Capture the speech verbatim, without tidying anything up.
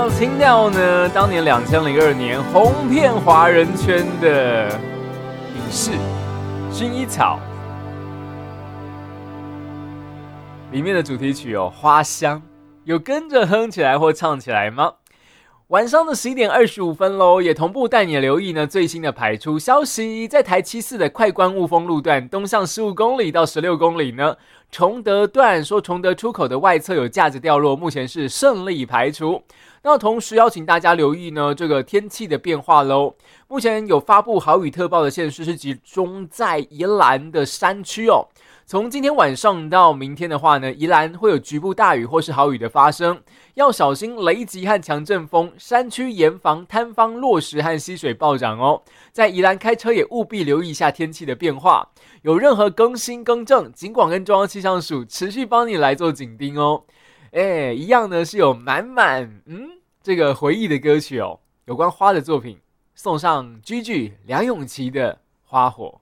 听到呢，当年二零零二年红遍华人圈的影视《薰衣草》里面的主题曲哦，《花香》，有跟着哼起来或唱起来吗？晚上的十一点二十五分咯，也同步带你留意呢最新的排出消息，在台七四的快关雾峰路段东向十五公里到十六公里呢，崇德段说崇德出口的外侧有架子掉落，目前是胜利排除。那同时邀请大家留意呢这个天气的变化咯，目前有发布豪雨特报的县市是集中在宜兰的山区哦。从今天晚上到明天的话呢，宜兰会有局部大雨或是豪雨的发生，要小心雷击和强阵风，山区严防坍方落石和溪水暴涨哦。在宜兰开车也务必留意一下天气的变化，有任何更新更正，警广跟中央气象署持续帮你来做紧盯哦。哎，一样呢是有满满嗯这个回忆的歌曲哦，有关花的作品，送上 G G 梁咏琪的《花火》。